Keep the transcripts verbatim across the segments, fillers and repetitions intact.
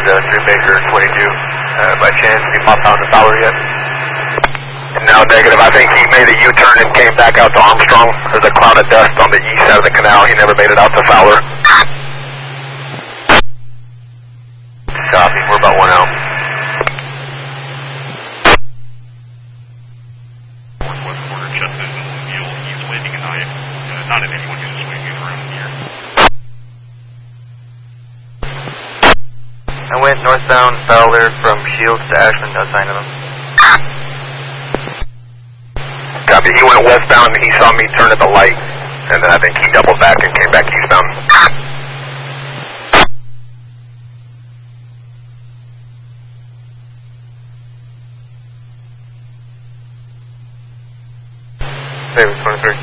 uh, three Baker twenty-two. Uh, by chance, he popped on the Fowler yet? No, negative. I think he made a U-turn and came back out to Armstrong. There's a cloud of dust on the east side of the canal. He never made it out to Fowler. Copy. We're about one out. Northwest corner, Chester O'Neill. He's landing an eye. Uh, not at anyone who's swinging around here. I went northbound Fowler from Shields to Ashland, no sign of him. Copy. He went westbound and he saw me turn at the light, and then I think he doubled back and came back eastbound. David twenty-three.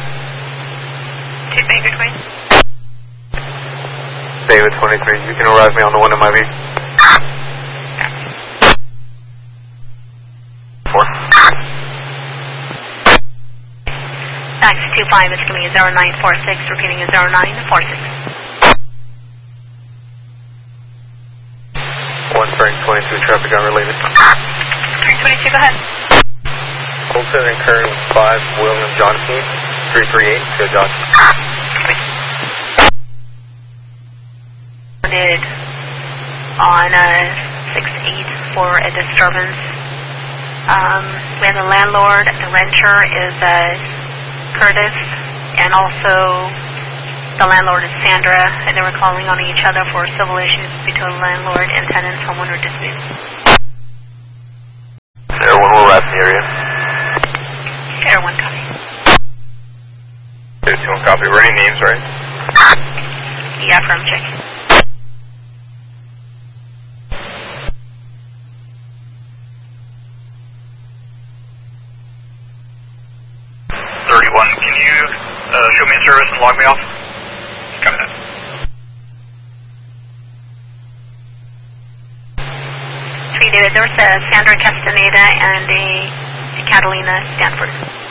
Two Baker twenty. David twenty-three. You can arrive me on the one in my V. Four. Max two five is coming at zero nine four six, repeating at zero nine four six. One Frank twenty-two, traffic unrelated. Frank twenty-two, go ahead. Colton and Kern five, William Johnson, three three eight to Johnson. Did on uh, six eight for a disturbance. Um, we have the landlord, the renter is uh, Curtis, and also the landlord is Sandra, and they were calling on each other for civil issues between landlord and tenants, homeowner disputes. Sierra one, we'll wrap the area. Sierra one, copy. Two one, copy. Running names, right? Yeah, from check. thirty-one, can you uh, show me a service and log me off? Copy that. Three David, there was a Sandra Castaneda and a, a Catalina Stanford.